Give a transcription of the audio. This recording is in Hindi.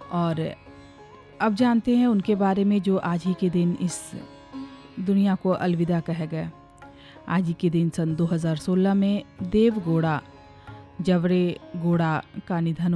और अब जानते हैं उनके बारे में जो आज ही के दिन इस दुनिया को अलविदा कह गए। आज ही के दिन सन 2016 में देवगौड़ा जवरेगौड़ा का निधन